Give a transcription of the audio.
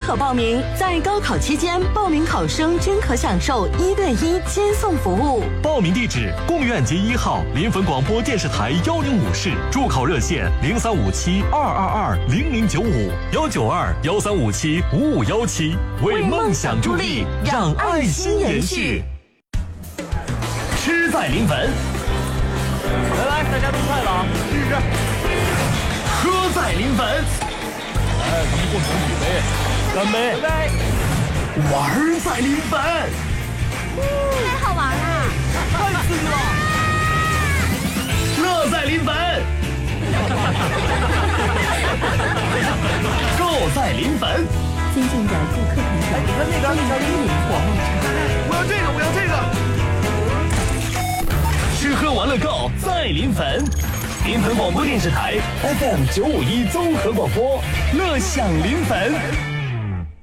可报名。在高考期间，报名考生均可享受1对1接送服务。 报名地址：贡院街1号临汾广播电视台105室，助考热线0357220205919213575517，为梦想助力，让爱心延续。吃在临汾， 来，大家动筷子啊，试试。 喝在临汾， 来，咱们共同举杯，干杯！干杯！ 玩在临汾， 太好玩了， 太刺激了！ 乐在临汾，购在临汾。 尊敬的顾客朋友， 你看那个，我要这个，我要这个。 吃喝玩乐购在临汾，临汾广播电视台 FM951综合广播，乐享临汾。